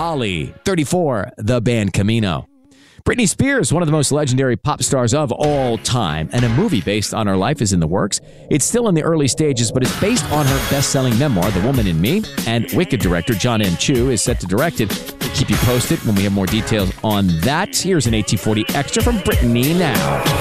Dolly. 34, the band Camino. Britney Spears, one of the most legendary pop stars of all time, and a movie based on her life is in the works. It's still in the early stages, but it's based on her best-selling memoir, The Woman in Me, and Wicked director John M. Chu is set to direct it. Keep you posted when we have more details on that. Here's an AT40 Extra from Britney now.